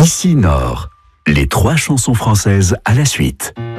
Ici Nord, les 3 chansons françaises à la suite.